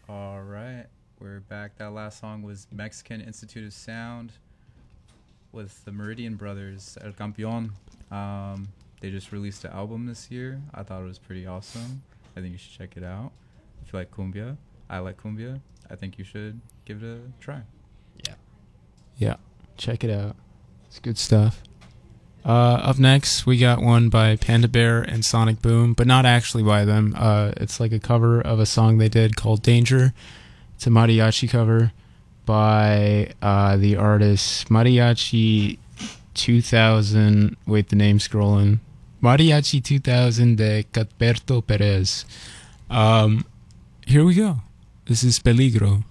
All right, we're back. That last song was Mexican Institute of Sound with the Meridian Brothers, El Campeon. They just released an album this year. I thought it was pretty awesome. I think you should check it out. If you like cumbia, I like cumbia. I think you should give it a try. Yeah, check it out. It's good stuff. Up next, we got one by Panda Bear and Sonic Boom, but not actually by them. It's like a cover of a song they did called Danger. It's a mariachi cover by the artist Mariachi 2000. Wait, the name's scrolling. Mariachi 2000 de Cadberto Perez. Here we go. This is Peligro.